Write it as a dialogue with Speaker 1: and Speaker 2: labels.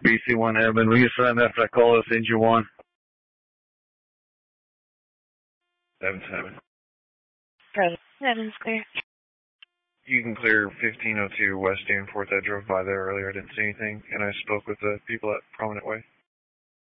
Speaker 1: BC1 Edmund. Will you send after I call this engine 1?
Speaker 2: 7-7.
Speaker 3: Present. Edmund's clear.
Speaker 2: You can clear 1502 West Danforth. I drove by there earlier. I didn't see anything, and I spoke with the people at Prominent Way.